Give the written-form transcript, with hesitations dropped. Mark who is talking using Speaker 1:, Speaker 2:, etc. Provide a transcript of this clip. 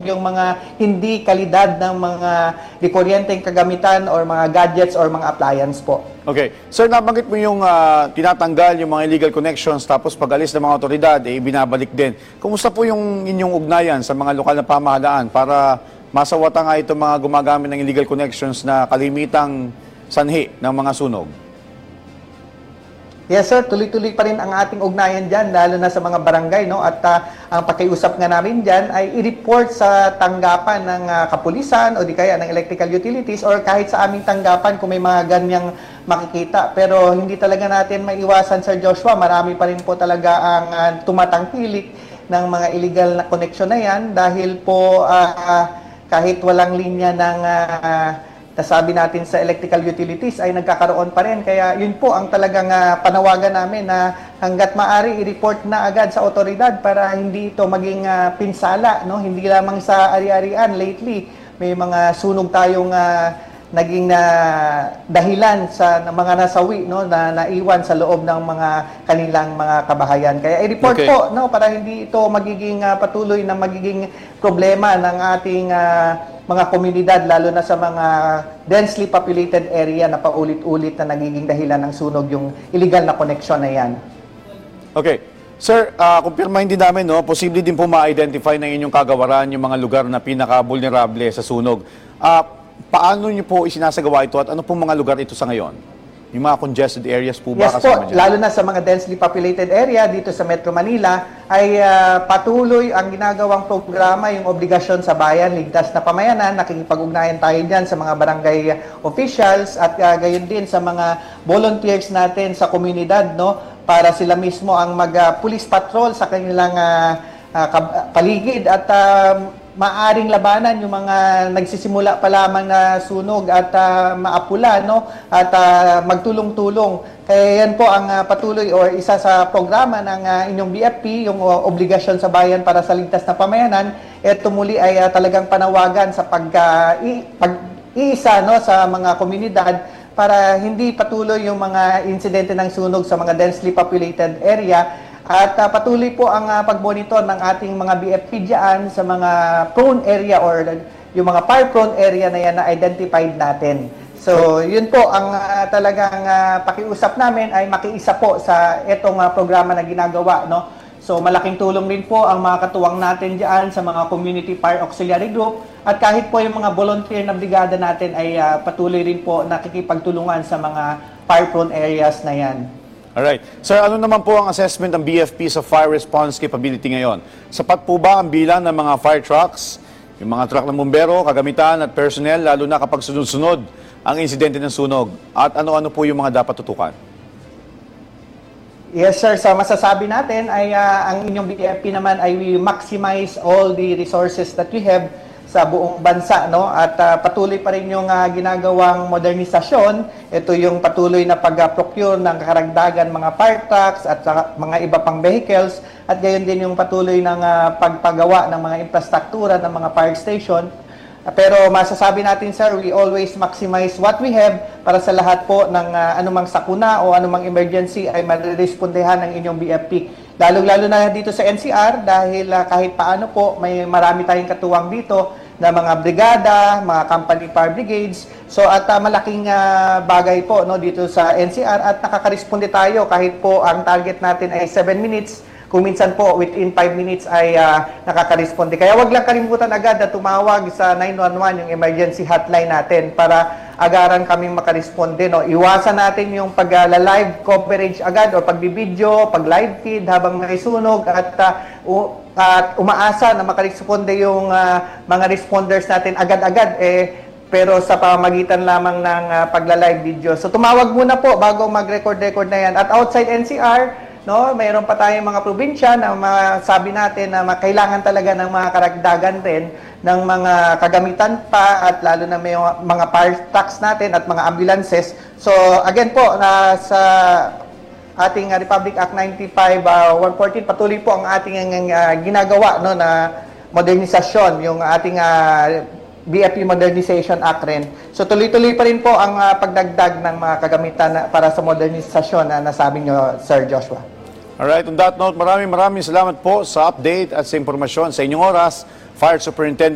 Speaker 1: yung mga hindi kalidad ng mga di kuryenteng kagamitan or mga gadgets or mga appliance po.
Speaker 2: Okay. Sir, nabanggit mo yung tinatanggal yung mga illegal connections tapos pag-alis ng mga otoridad, binabalik din. Kumusta po yung inyong ugnayan sa mga lokal na pamahalaan para masawata nga itong mga gumagamit ng illegal connections na kalimitang sanhi ng mga sunog?
Speaker 1: Yes sir, tuloy-tuloy pa rin ang ating ugnayan dyan, lalo na sa mga barangay. No? At ang pakiusap nga namin dyan ay i-report sa tanggapan ng kapulisan o di kaya ng electrical utilities or kahit sa aming tanggapan kung may mga ganyang makikita. Pero hindi talaga natin maiwasan, Sir Joshua. Marami pa rin po talaga ang tumatangkilik ng mga illegal na connection na yan dahil po kahit walang linya ng nasabi natin sa electrical utilities ay nagkakaroon pa rin. Kaya yun po ang talagang panawagan namin na hanggat maaari i-report na agad sa otoridad para hindi ito maging pinsala. No? Hindi lamang sa ari-arian lately. May mga sunog tayong naging dahilan sa mga nasawi, no, na naiwan sa loob ng mga kanilang mga kabahayan. Kaya i-report po, no, para hindi ito magiging patuloy na magiging problema ng ating mga komunidad, lalo na sa mga densely populated area na paulit-ulit na nagiging dahilan ng sunog yung illegal na connection na yan.
Speaker 2: Okay. Sir, kumpirmahin din namin, no, posible din po ma-identify ng inyong kagawaran yung mga lugar na pinaka-vulnerable sa sunog. Paano niyo po isinasagawa ito at ano pong mga lugar ito sa ngayon? Yung mga congested areas po ba kasama dyan?
Speaker 1: Lalo na sa mga densely populated area dito sa Metro Manila ay patuloy ang ginagawang programa, yung obligasyon sa bayan, ligtas na pamayanan. Nakikipag-ugnayan tayo dyan sa mga barangay officials at gayon din sa mga volunteers natin sa komunidad, no, para sila mismo ang mag-police patrol sa kanilang paligid at maaring labanan yung mga nagsisimula pa lamang na sunog at maapula, no, at magtulong-tulong. Kaya yan po ang patuloy o isa sa programa ng inyong BFP, yung obligasyon sa bayan para sa ligtas na pamayanan. Ito muli ay talagang panawagan sa pag-iisa, no, sa mga komunidad para hindi patuloy yung mga insidente ng sunog sa mga densely populated area. At patuloy po ang pag-monitor ng ating mga BFP dyan sa mga prone area or yung mga fire-prone area na yan na identified natin. So, yun po ang talagang pakiusap namin ay makiisa po sa itong programa na ginagawa, no? So, malaking tulong din po ang mga katuwang natin dyan sa mga Community Fire Auxiliary Group at kahit po yung mga volunteer na brigada natin ay patuloy rin po nakikipagtulungan sa mga fire-prone areas na yan.
Speaker 2: Alright. Sir, ano naman po ang assessment ng BFP sa fire response capability ngayon? Sapat po ba ang bilang ng mga fire trucks, yung mga truck ng bumbero, kagamitan at personnel, lalo na kapag sunod-sunod ang insidente ng sunog? At ano-ano po yung mga dapat tutukan?
Speaker 1: Yes sir, sa masasabi natin ay ang inyong BFP naman ay we maximize all the resources that we have sa buong bansa, no, at patuloy pa rin yung ginagawang modernisasyon. Ito yung patuloy na pag-procure ng karagdagan mga fire trucks at mga iba pang vehicles at gayon din yung patuloy ng pagpagawa ng mga infrastruktura ng mga fire station. Pero masasabi natin sir, we always maximize what we have para sa lahat po ng anumang sakuna o anumang emergency ay marirespondehan ng inyong BFP. Lalo-lalo na dito sa NCR dahil kahit paano po may marami tayong katuwang dito na mga brigada, mga company fire brigades. So at malaking bagay po, no, dito sa NCR at nakakaresponde tayo kahit po ang target natin ay 7 minutes. Kung minsan po within 5 minutes ay nakakaresponde. Kaya wag lang kalimutan agad na tumawag sa 911, yung emergency hotline natin para agaran kaming makaresponde, no. Iwasan natin yung pag-live coverage agad o pagbibideo, pag-live feed habang may sunog at umaasa na makaresponde yung mga responders natin agad-agad pero sa pamamagitan lamang ng pagla-live video. So tumawag muna po bago mag-record na yan. At outside NCR, no, mayroon pa tayong mga probinsya na masabi natin na kailangan talaga ng mga karagdagan rin ng mga kagamitan pa at lalo na may mga fire trucks natin at mga ambulances. So again po, sa ating Republic Act 95-114, patuloy po ang ating ginagawa, no, na modernisasyon, yung ating BFP Modernization Act rin. So tuloy-tuloy pa rin po ang pagdagdag ng mga kagamitan para sa modernisasyon na nasabi nyo, Sir Joshua.
Speaker 2: Alright, on that note, maraming salamat po sa update at sa impormasyon sa inyong oras, Fire Superintendent